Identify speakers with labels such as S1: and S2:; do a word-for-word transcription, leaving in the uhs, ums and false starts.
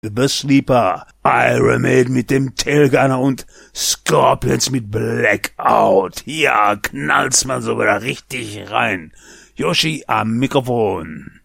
S1: The Sleeper, Iron Maiden mit dem Tailgunner und Scorpions mit Blackout. Ja, knallt's mal so wieder richtig rein. Yoshi am Mikrofon.